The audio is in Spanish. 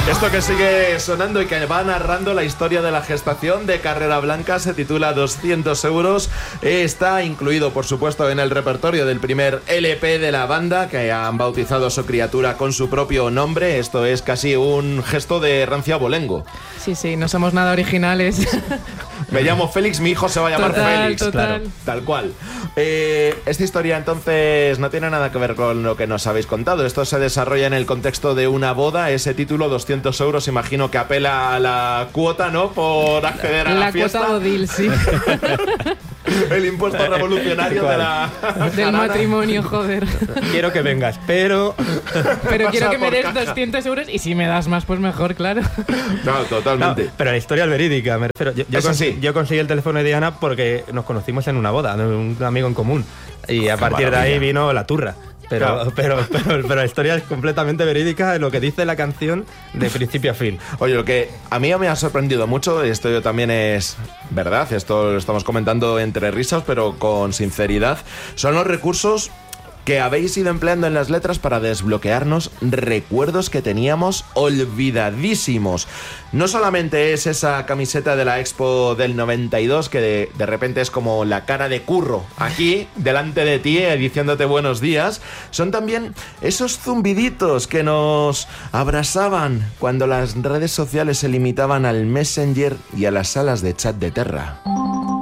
Esto que sigue sonando y que va narrando la historia de la gestación de Carrera Blanca se titula 200 euros. Está incluido, por supuesto, en el repertorio del primer LP de la banda, que han bautizado a su criatura con su propio nombre. Esto es casi un gesto de rancia abolengo. Sí, no somos nada originales. Me llamo Félix, mi hijo se va a llamar Félix. Total. Claro, tal cual. Esta historia entonces no tiene nada que ver con lo que nos habéis contado. Esto se desarrolla en el contexto de una boda. Ese título, 200 euros, imagino que apela a la cuota, ¿no? Por acceder a la fiesta. La cuota Odil, sí. El impuesto revolucionario del matrimonio, joder. Quiero que vengas, pero quiero que me des 200 euros y si me das más, pues mejor, claro. No, totalmente. No, pero la historia es verídica, me refiero. Yo conseguí el teléfono de Diana porque nos conocimos en una boda de un amigo en común. Y a partir de ahí vino la turra. Pero la historia es completamente verídica, lo que dice la canción de principio a fin. Oye, lo que a mí me ha sorprendido mucho, esto también es verdad, esto lo estamos comentando entre risas, pero con sinceridad, son los recursos que habéis ido empleando en las letras para desbloquearnos recuerdos que teníamos olvidadísimos. No solamente es esa camiseta de la Expo del 92 que de repente es como la cara de Curro aquí delante de ti diciéndote buenos días, son también esos zumbiditos que nos abrazaban cuando las redes sociales se limitaban al Messenger y a las salas de chat de Terra.